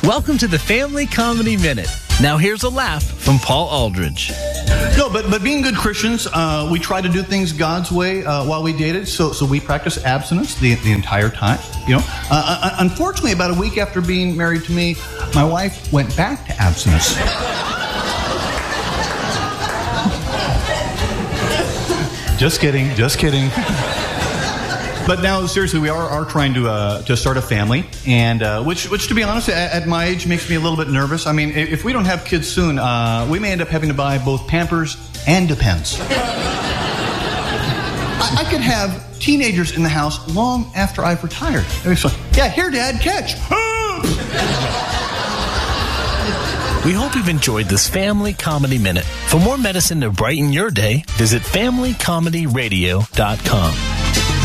Welcome to the Family Comedy Minute. Now here's a laugh from Paul Aldridge. No, but being good Christians, we try to do things God's way while we dated. So we practice abstinence the entire time. Unfortunately, about a week after being married to me, my wife went back to abstinence. Just kidding. But now, seriously, we are trying to start a family, and which, to be honest, at my age, makes me a little bit nervous. I mean, if we don't have kids soon, we may end up having to buy both Pampers and Depends. I could have teenagers in the house long after I've retired. So, yeah, here, Dad, catch. We hope you've enjoyed this Family Comedy Minute. For more medicine to brighten your day, visit FamilyComedyRadio.com.